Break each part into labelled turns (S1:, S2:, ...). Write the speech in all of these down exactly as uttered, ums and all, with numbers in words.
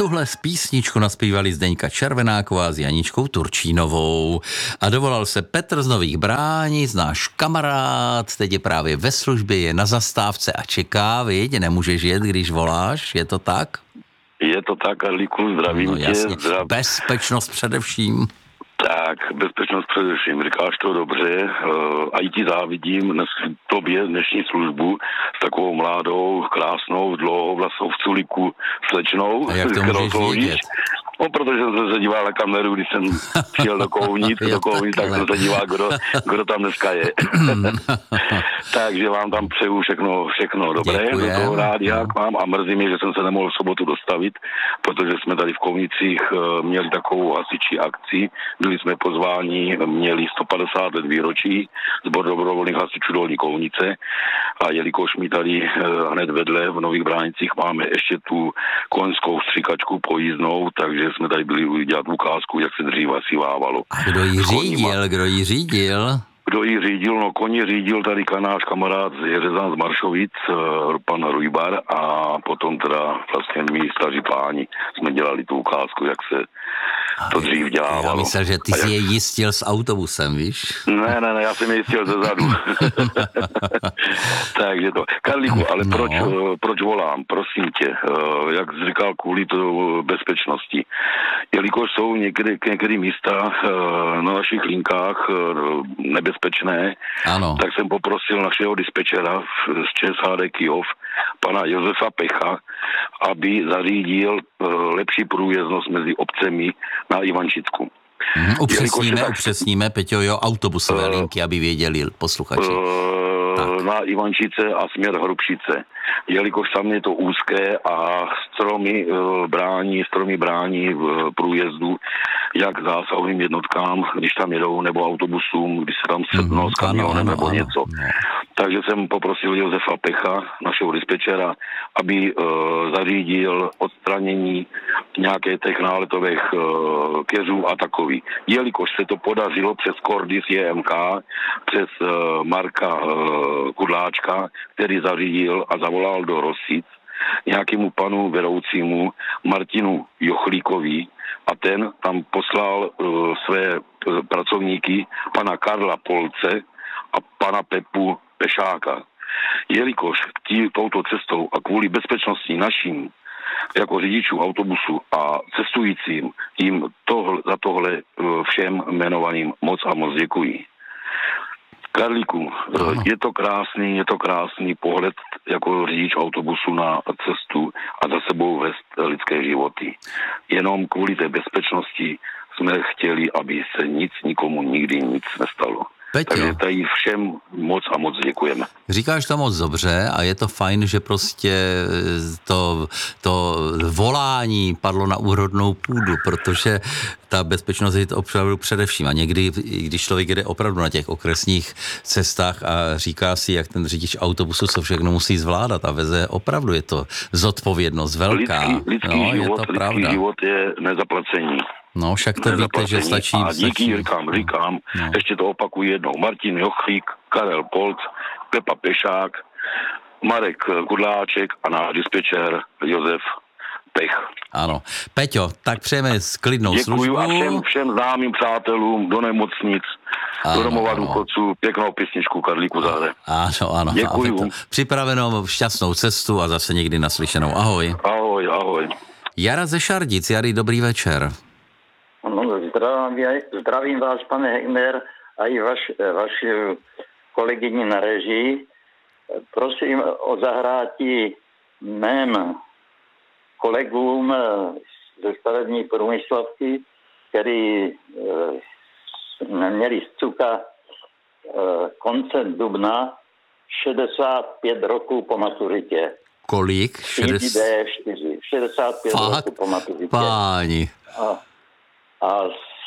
S1: tuhle písničku naspívali Zdeňka Červenáková s Janičkou Turčínovou. A dovolal se Petr z Nových Bránic, náš kamarád, teď je právě ve službě, je na zastávce a čeká, viď? Nemůžeš jet, když voláš, je to tak?
S2: Je to tak, Karlíku, zdravím
S1: no,
S2: tě.
S1: Zdrav... Bezpečnost především.
S2: Tak, bezpečnost především, říkáš to dobře, a i ti závidím dnes, tobě dnešní službu s takovou mladou, krásnou, dlouhovlasou v culiku slečnou.
S1: A jak to můžeš vědět?
S2: No, protože jsem se díval na kameru, když jsem přijel do Kounic, do Kounic, tak jsem se díval, kdo, kdo tam dneska je. Takže vám tam přeju všechno, všechno dobré.
S1: Děkujem.
S2: Do toho rádia k vám a mrzí mě, že jsem se nemohl v sobotu dostavit, protože jsme tady v Kounicích měli takovou hasičí akci. Byli jsme pozváni, měli sto padesát let výročí sbor dobrovolných hasičů Dolní Kounice a jelikož my tady hned vedle v Nových Bránicích máme ještě tu koňskou stříkačku pojízdnou, takže jsme tady byli dělat ukázku, jak se dřív asi vávalo.
S1: A kdo ji řídil, kdo ji řídil?
S2: Kdo ji řídil? No koně řídil tady náš kamarád z Jeřezán z Maršovic, pan Rujbar, a potom teda vlastně my staří páni jsme dělali tu ukázku, jak se to dřív dělávalo.
S1: Já myslel, že ty
S2: a
S1: si
S2: jak...
S1: je jistil s autobusem, víš?
S2: Ne, ne, ne, já jsem je jistil ze zadu. Takže to. Karlíku, ale
S1: no.
S2: proč, proč volám? Prosím tě, jak jsi říkal, kvůli to bezpečnosti. Jelikož jsou někdy, někdy místa na našich linkách nebezpečné,
S1: ano.
S2: tak jsem poprosil našeho dispečera z ČSHD Kyjov, pana Josefa Pecha, aby zařídil lepší průjezdnost mezi obcemi na Ivančicku.
S1: Hmm, upřesníme, tak... upřesníme, Peťo, jo, autobusové uh, linky, aby věděli posluchači.
S2: Uh, na Ivančice a směr Hrubšice. Jelikož tam je to úzké a stromy uh, brání, stromy brání uh, průjezdu, jak zásahovým jednotkám, když tam jedou, nebo autobusům, když se tam sednou mm, s kamionem nebo ano, něco. Ano. Takže jsem poprosil Josefa Pecha, našeho dispečera, aby uh, zařídil odstranění nějaké těch náletových uh, keřů a takový. Jelikož se to podařilo přes Kordis J M K, přes uh, Marka uh, Kudláčka, který zařídil a zavolal do Rosic nějakému panu vedoucímu Martinu Jochlíkovi a ten tam poslal uh, své uh, pracovníky pana Karla Polce a pana Pepu Pešáka. Jelikož tí, touto cestou a kvůli bezpečnosti naším jako řidičů autobusu a cestujícím jim tohle, za tohle všem jmenovaným moc a moc děkuji. Karlíku, no. je to krásný, je to krásný pohled jako řidič autobusu na cestu a za sebou vést lidské životy. Jenom kvůli té bezpečnosti jsme chtěli, aby se nic nikomu nikdy nic nestalo.
S1: Peťo.
S2: Takže tady všem moc a moc děkujeme.
S1: Říkáš to moc dobře a je to fajn, že prostě to, to volání padlo na úrodnou půdu, protože ta bezpečnost je to opravdu především. A někdy, když člověk jede opravdu na těch okresních cestách a říká si, jak ten řidič autobusu, co všechno musí zvládat a veze, opravdu je to zodpovědnost velká.
S2: Lidský, lidský,
S1: no,
S2: život,
S1: je to
S2: lidský
S1: pravda.
S2: život je nezaplacení.
S1: No, však to víte, že stačí.
S2: A díky, stačí. říkám, říkám, no. ještě to opakuji jednou. Martin Jochlík, Karel Polc, Pepa Pešák, Marek Kudláček a náš dispečer Josef Pech.
S1: Ano. Peťo, tak přejeme klidnou
S2: Děkuju
S1: službu.
S2: a všem, všem známým přátelům do nemocnic, ano, do domova důchodců, pěknou písničku Karlíku zahraje.
S1: Ano, ano.
S2: Děkuju.
S1: Připravenou šťastnou cestu a zase někdy naslyšenou. Ahoj.
S2: Ahoj, ahoj.
S1: Jara ze Šardic, Jary, dobrý večer.
S3: No, zdravím, zdravím vás, pane Hegner, a i vaš, vaši kolegyni na režii. Prosím o zahrátí mém kolegům ze stavební průmyslovky, který e, měli z Cuka e, koncem dubna šedesát pět roků po maturitě.
S1: Kolik?
S3: šedesát čtyři. šedesát pět
S1: Fakt?
S3: Roku po maturitě.
S1: Páni.
S3: A, a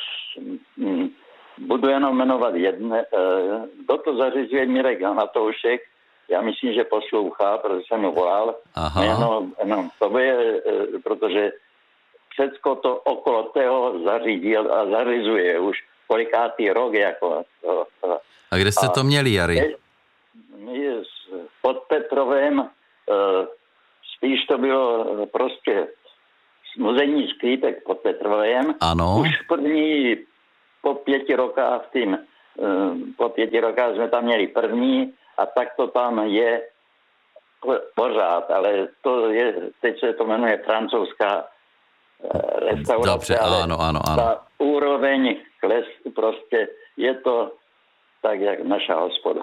S3: m, budu jenom jmenovat jedné. E, kdo to zařizuje? Mirek Anatoušek. Já myslím, že poslouchá, protože jsem mu volal.
S1: Aha.
S3: Jenom, jenom to je, e, protože všecko to okolo toho zařídil a zařizuje už kolikátý rok. Jako, to, to.
S1: A kde jste a to měli, Jary?
S3: Je, je, pod Petrovem e, spíš to bylo prostě muzejní skřípek pod Petrojem.
S1: Ano.
S3: Už první po pěti rokách tým, po pěti rokách jsme tam měli první a tak to tam je pořád, ale to je, teď se to jmenuje francouzská restaurace,
S1: Dobře,
S3: ale
S1: ano, ano, ano.
S3: ta úroveň kles, prostě je to tak, jak naša hospoda.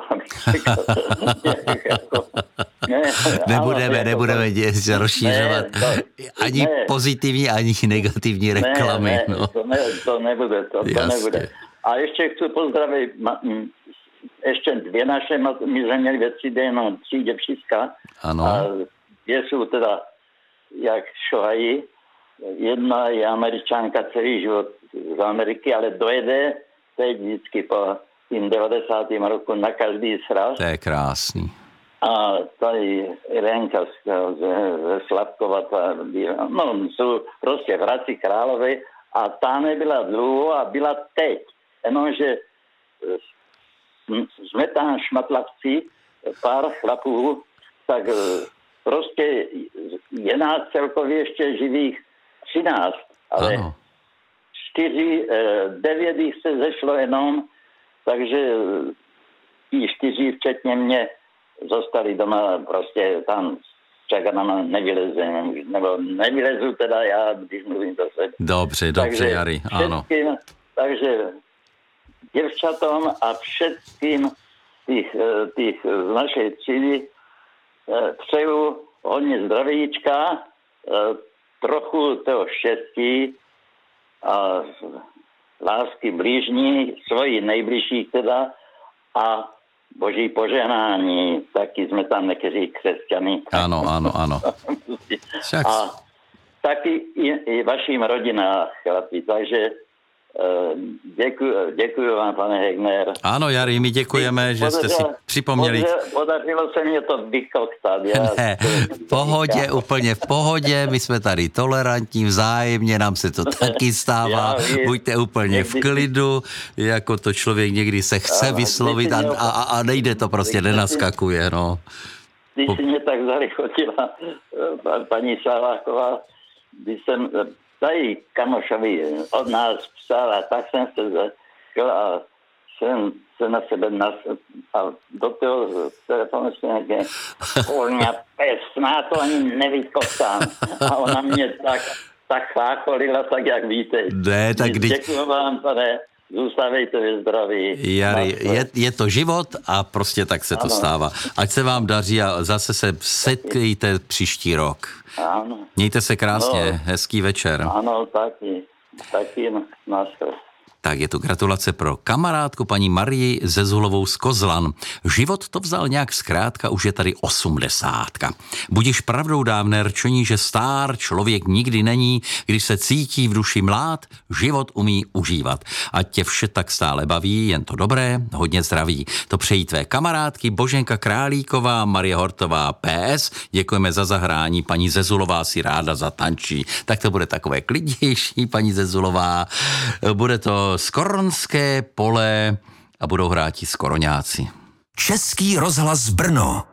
S1: ne, nebudeme,
S3: ano,
S1: nebudeme to, rozšířovat
S3: ne, to,
S1: ani
S3: ne,
S1: pozitivní, ani negativní reklamy.
S3: Ne, ne,
S1: no.
S3: to, ne, to nebude, to, to nebude. A ještě chci pozdravit ještě dvě naše, my jsme měli ve třídě jenom tři děvčiska.
S1: Ano.
S3: A dvě jsou teda jak šohají. Jedna je Američanka celý život z Ameriky, ale dojede teď vždycky po tím devadesátém roku na každý sraz.
S1: To je krásný.
S3: A tady Renka ze Slavkova, no jsou prostě v Hradci Králové a ta nebyla dlouho a byla teď. Jenomže jsme tam šmatlavci, pár chlapů, tak prostě je nás celkově ještě živých třináct, ale
S1: ano.
S3: čtyři, devět jich se zešlo jenom, takže i čtyři, včetně mě, zostali doma, prostě tam čekat na mě, nevylezem, nebo nevylezu teda já, když mluvím do sebe.
S1: Dobře, dobře, takže Jari, ano.
S3: Takže děvčatom a všetkým těch, těch z našej třídy přeju hodně zdravíčka, trochu toho štěstí a lásky blížní, svoji nejbližší teda a boží požehnání, taky jsme tam někteří křesťaní.
S1: Ano, ano, ano.
S3: A taky i, i vašim rodinám, chlapi, takže Děkuji, děkuji vám, pane Hegner.
S1: Ano, Jari, my děkujeme, že jste si připomněli.
S3: Podařilo se mě to vykoktat.
S1: Ne, v pohodě, úplně v pohodě, my jsme tady tolerantní, vzájemně, nám se to taky stává, buďte úplně v klidu, jako to člověk někdy se chce vyslovit a, a, a nejde to prostě, nenaskakuje, no.
S3: Když si mě tak zalichotila paní Sáváková, když jsem tady kamošovi od nás psala, tak jsem se začal a jsem se na sebe nas... a do toho telefonu jsem nějaké kurňa pesná, to ani nevykostám. A ona mě tak, tak chlácholila, tak jak víte.
S1: Ne, tak když...
S3: Děkuji vám, pane. Zůstávejte ve zdraví.
S1: Jari, je, je to život a prostě tak se ano. to stává. Ať se vám daří a zase se setkejte příští rok.
S3: Ano.
S1: Mějte se krásně, no, hezký večer.
S3: Ano, taky. Taky naschle.
S1: Tak je tu gratulace pro kamarádku paní Marii Zezulovou z Kozlan. Život to vzal nějak zkrátka, už je tady osmdesátka. Budiš pravdou dávné rčení, že stár člověk nikdy není, když se cítí v duši mlád, život umí užívat. Ať tě vše tak stále baví, jen to dobré, hodně zdraví. To přejí tvé kamarádky Boženka Králíková, Marie Hortová, P S. Děkujeme za zahrání, paní Zezulová si ráda zatančí. Tak to bude takové klidnější, paní Zezulová. Bude to Skoronské pole a budou hráti skoroňáci.
S4: Český rozhlas Brno.